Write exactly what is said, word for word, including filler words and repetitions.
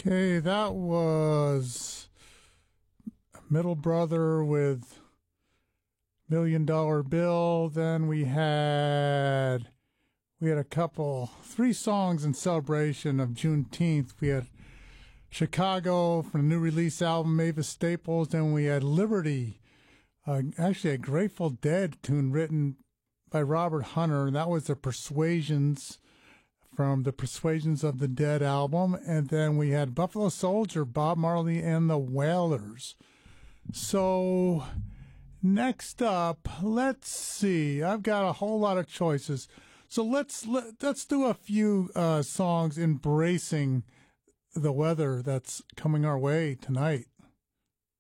Okay, that was Middle Brother with Million Dollar Bill. Then we had we had a couple, three songs in celebration of Juneteenth. We had Chicago from the new release album Mavis Staples. Then we had Liberty, uh, actually a Grateful Dead tune written by Robert Hunter, and that was the Persuasions from the Persuasions of the Dead album. And then we had Buffalo Soldier, Bob Marley and the Wailers. So next up, let's see. I've got a whole lot of choices. So let's let, let's do a few uh, songs embracing the weather that's coming our way tonight.